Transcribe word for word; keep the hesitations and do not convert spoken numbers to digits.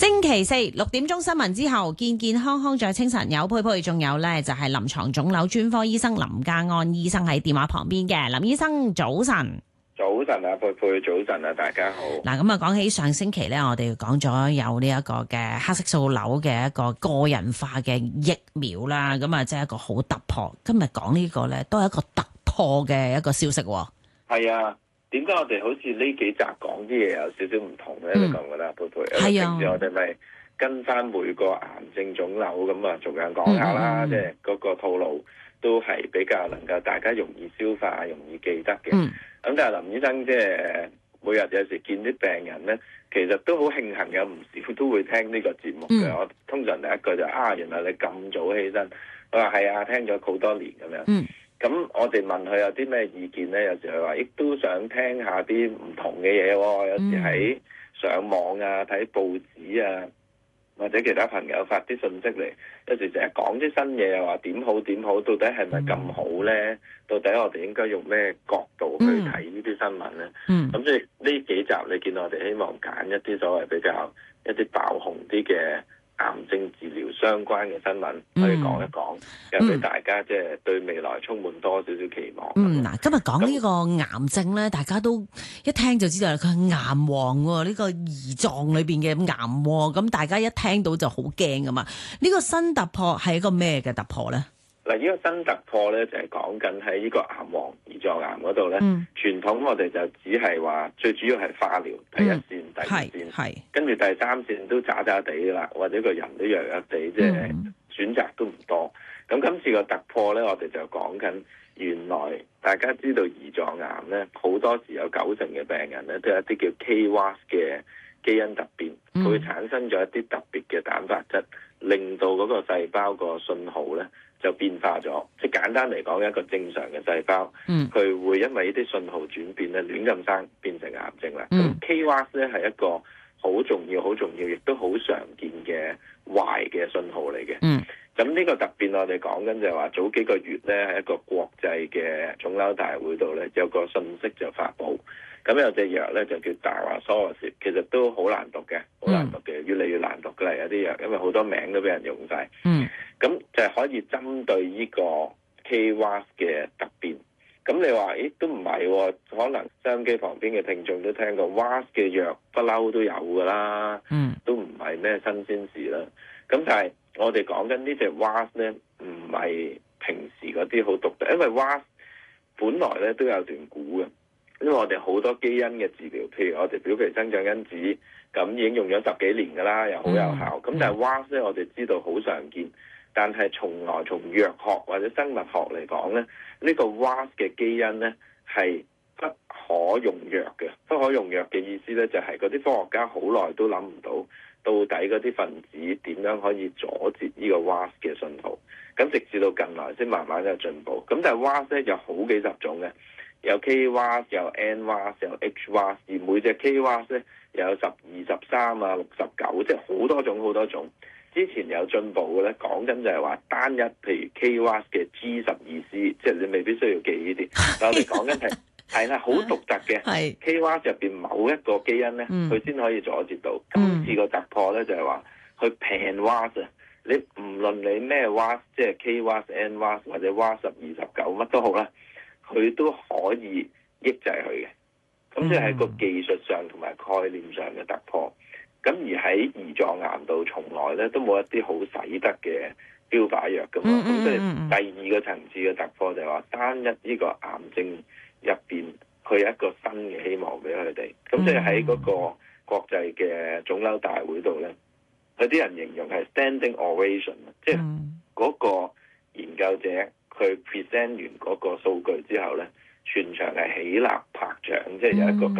星期四六點鐘新聞之後，健健康康在清晨，有佩佩，仲有呢就係臨床腫瘤專科醫生林家安醫生喺電話旁邊嘅。林醫生早晨。 早晨啊，佩佩，早晨啊，大家好。 嗱，咁啊，講起上星期咧，我哋講咗有呢一個嘅黑色素瘤嘅一個個人化嘅疫苗啦，咁啊，即係一個好突破。今日講呢個咧，都係一個突破嘅一個消息。 係啊，點解我哋好似呢幾集講啲嘢有少少唔同咧？嗯、你覺唔覺得，佩佩？ 係啊， 平時我哋咪跟翻每個癌症腫瘤咁啊，逐樣講下啦，即係嗰個套路都係比較能夠大家容易消化、容易記得嘅。 嗯咁但係林醫生即係每日有時見啲病人咧，其實都好慶幸有唔少都會聽呢個節目嘅。嗯、我通常第一句就啊，原來你咁早起身，我話係啊，聽咗好多年咁樣。咁、嗯、我哋問佢有啲咩意見咧，有時佢話亦都想聽下啲唔同嘅嘢喎。有時喺上網啊、睇報紙啊，或者其他朋友發啲信息嚟，有時成日講啲新嘢，又話點好點好，到底係咪咁好咧？到底我哋應該用咩角度去睇呢啲新聞咧？咁、嗯、所以呢幾集你見我哋希望揀一啲所謂比較一啲爆紅啲嘅癌症治療相關嘅新聞，可以講一講，又俾、嗯、大家即係對未來充滿多少少期望。 嗯，嗱，今日講呢個癌症咧，大家都一聽就知道佢係癌王喎，呢、呢個胰臟裏邊嘅癌喎，咁大家一聽到就好驚噶嘛。呢、呢個新突破係一個咩嘅突破咧？ 嗱，呢個新突破咧就係講緊喺呢個癌王胰臟癌嗰度咧， 嗯、 傳統我哋就只係話最主要係化療第一線、嗯、第二線，係跟住第三線都渣渣地啦，或者個人都弱弱地，即係、嗯、選擇都唔多。咁今次個突破咧，我哋就講緊原來大家知道胰臟癌咧，好多時有九成嘅病人咧都有一啲叫 K R A S 嘅基因突變，佢會產生咗一啲特別嘅蛋白質，令到嗰個細胞個信號咧就變化咗。即係簡單嚟講，一個正常嘅細胞，佢、嗯、會因為呢啲信號轉變咧亂咁生，變成癌症啦。咁、嗯、K R A S 咧係一個好重要、好重要，亦都好常見嘅壞嘅信號嚟嘅。咁呢、嗯、個突變我哋講緊就係話，早幾個月咧喺一個國際嘅腫瘤大會度咧，有個信息就發布。咁有隻藥咧就叫大華索羅斯，其實都好難讀嘅，好難讀嘅，越嚟越難讀嘅啦。有啲藥，因為好多名都俾人用晒。嗯，咁就係可以針對呢個 K R A S 嘅突變。咁你話，咦，都唔係喎？可能收音機旁邊嘅聽眾都聽過 R A S 嘅藥不嬲都有㗎啦。嗯，都唔係咩新鮮事啦。咁但係我哋講緊呢隻 R A S 咧，唔係平時嗰啲好獨特，因為 R A S 本來咧都有段古嘅。因為我哋好多基因嘅治療，譬如我哋表皮增長因子，咁已經用咗十幾年㗎啦，又好有效。咁、嗯、但係 R A S 咧，我哋知道好常見，但係從來從藥學或者生物學嚟講咧，呢、呢個 R A S 嘅基因咧係不可用藥嘅。不可用藥嘅意思咧，就係嗰啲科學家好耐都諗唔到，到底嗰啲分子點樣可以阻截呢個 R A S 嘅信號。咁直至到近來先慢慢有進步。咁但係 R A S 咧有好幾十種嘅。有 K R A S， 有 N R A S， 有 H R A S， 而每隻 K R A S 咧有十二、十三啊、六十九，即係好多種好多種。之前有進步嘅咧，講緊就係話單一，譬如 K R A S 嘅 G 十二 C， 即係你未必需要記呢啲。但我哋講緊係係啦，好獨特嘅 K R A S 入邊某一個基因咧，佢先、嗯、可以阻截到。今次個突破咧就係話去 Pan R A S， 你唔論你咩 R A S， 即係 K R A S、N R A S 或者 R A S 十二、十九乜都好啦。佢都可以抑制佢嘅，咁即係個技術上同埋概念上嘅突破。咁而喺胰臟癌度，從來咧都冇一啲好使得嘅標靶藥噶嘛。咁即係第二個層次嘅突破就係話，單一呢個癌症入邊，佢有一個新嘅希望俾佢哋。咁即係喺嗰個國際嘅腫瘤大會度咧，有啲人形容係 standing ovation，即係嗰個研究者。佢 present 完嗰個數據之後咧，全場係起立拍掌，即係有一個咁